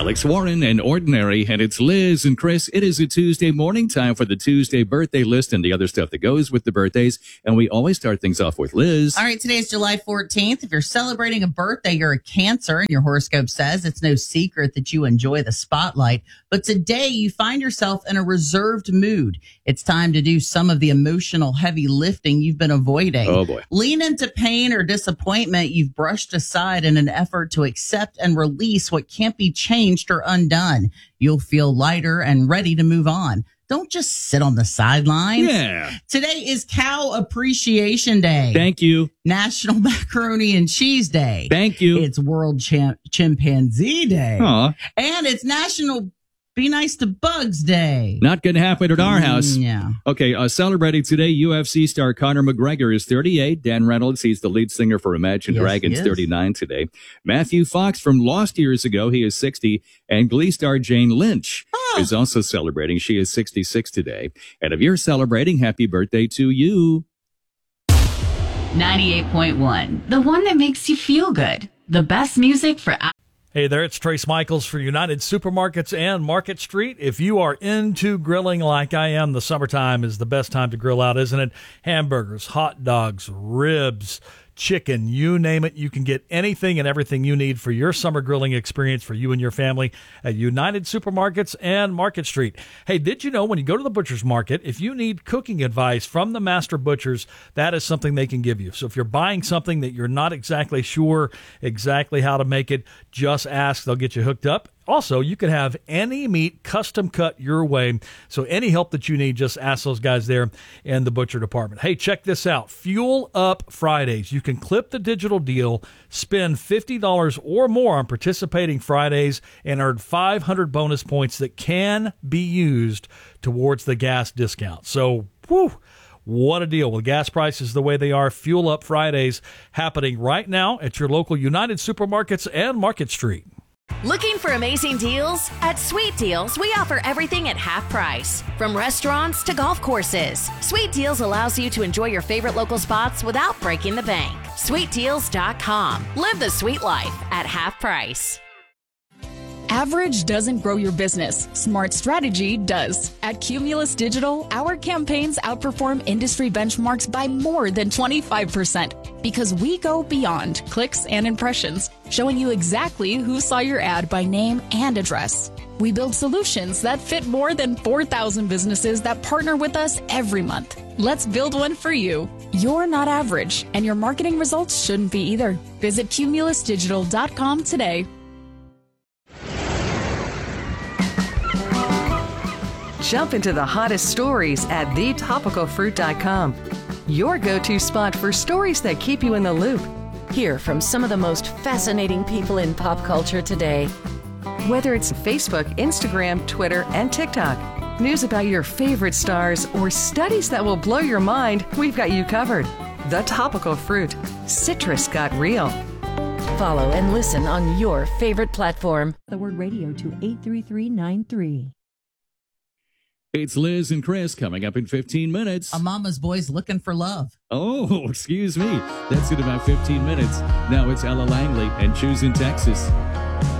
Alex Warren and Ordinary, and it's Liz and Chris. It is a Tuesday morning, time for the Tuesday birthday list and the other stuff that goes with the birthdays. And we always start things off with Liz. All right, today is July 14th. If you're celebrating a birthday, you're a Cancer, and your horoscope says it's no secret that you enjoy the spotlight. But today you find yourself in a reserved mood. It's time to do some of the emotional heavy lifting you've been avoiding. Oh, boy. Lean into pain or disappointment you've brushed aside in an effort to accept and release what can't be changed or undone. You'll feel lighter and ready to move on. Don't just sit on the sidelines. Yeah. Today is Cow Appreciation Day. Thank you. National Macaroni and Cheese Day. Thank you. It's World Chimpanzee Day. Aw. And it's National Be Nice to Bugs Day. Not going to happen at our house. Yeah. Okay, celebrating today, UFC star Conor McGregor is 38. Dan Reynolds, he's the lead singer for Imagine Yes, Dragons, he is. 39 today. Matthew Fox from Lost years ago, he is 60. And Glee star Jane Lynch is also celebrating. She is 66 today. And if you're celebrating, happy birthday to you. 98.1, the one that makes you feel good. The best music for... Hey there, it's Trace Michaels for United Supermarkets and Market Street. If you are into grilling like I am, the summertime is the best time to grill out, isn't it? Hamburgers, hot dogs, ribs, chicken, you name it. You can get anything and everything you need for your summer grilling experience for you and your family at United Supermarkets and Market Street. Hey, did you know when you go to the butcher's market, if you need cooking advice from the master butchers, that is something they can give you. So if you're buying something that you're not exactly sure exactly how to make it, just ask. They'll get you hooked up. Also, you can have any meat custom cut your way. So any help that you need, just ask those guys there in the butcher department. Hey, check this out. Fuel Up Fridays. You can clip the digital deal, spend $50 or more on participating Fridays, and earn 500 bonus points that can be used towards the gas discount. So, whew. What a deal. With gas prices the way they are, Fuel Up Fridays happening right now at your local United Supermarkets and Market Street. Looking for amazing deals? At Sweet Deals, we offer everything at half price. From restaurants to golf courses, Sweet Deals allows you to enjoy your favorite local spots without breaking the bank. SweetDeals.com. Live the sweet life at half price. Average doesn't grow your business. Smart strategy does. At Cumulus Digital, our campaigns outperform industry benchmarks by more than 25% because we go beyond clicks and impressions, showing you exactly who saw your ad by name and address. We build solutions that fit more than 4,000 businesses that partner with us every month. Let's build one for you. You're not average, and your marketing results shouldn't be either. Visit cumulusdigital.com today. Jump into the hottest stories at thetopicalfruit.com. Your go-to spot for stories that keep you in the loop. Hear from some of the most fascinating people in pop culture today. Whether it's Facebook, Instagram, Twitter, and TikTok, news about your favorite stars, or studies that will blow your mind, we've got you covered. The Topical Fruit. Citrus got real. Follow and listen on your favorite platform. The word radio to 83393. It's Liz and Chris coming up in 15 minutes. A mama's boy's looking for love. Oh, excuse me. That's in about 15 minutes. Now it's Ella Langley and Choosing Texas.